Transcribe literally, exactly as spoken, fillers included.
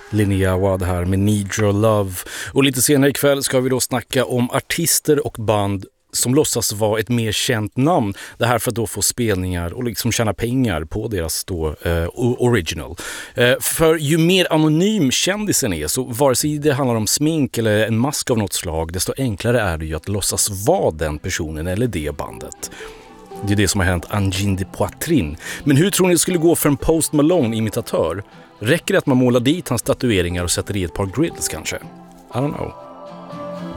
Linnea Awad här med Need Your Love. Och lite senare ikväll ska vi då snacka om artister och band som låtsas vara ett mer känt namn. Det här för att då få spelningar och liksom tjäna pengar på deras då, eh, original. Eh, för ju mer anonym kändisen är, så vare sig det handlar om smink eller en mask av något slag, desto enklare är det ju att låtsas vara den personen eller det bandet. Det är det som har hänt Angine de Poitrine. Men hur tror ni det skulle gå för en Post Malone-imitatör? Räcker det att man målar dit hans tatueringar och sätter i ett par grills kanske? I don't know.